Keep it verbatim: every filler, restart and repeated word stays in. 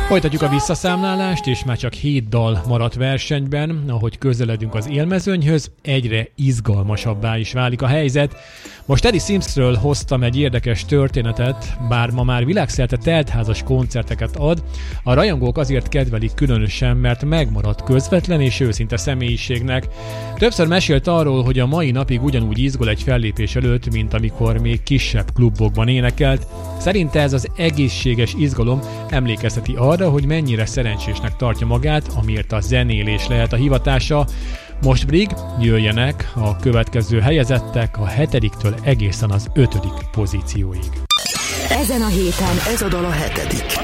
Folytatjuk a visszaszámlálást, és már csak hét dal maradt versenyben. Ahogy közeledünk az élmezőnyhöz, egyre izgalmasabbá is válik a helyzet. Most Eddie Simsről hoztam egy érdekes történetet, bár ma már világszerte teltházas koncerteket ad, a rajongók azért kedvelik különösen, mert megmaradt közvetlen és őszinte személyiségnek. Többször mesélt arról, hogy a mai napig ugyanúgy izgul egy fellépés előtt, mint amikor még kisebb klubokban énekelt. Szerinte ez az egészséges izgalom emlékezteti arra, hogy mennyire szerencsésnek tartja magát, amiért a zenélés lehet a hivatása. Most Brig, jöjjenek a következő helyezettek a hetediktől egészen az ötödik pozícióig. Ezen a héten ez a dal a hetedik.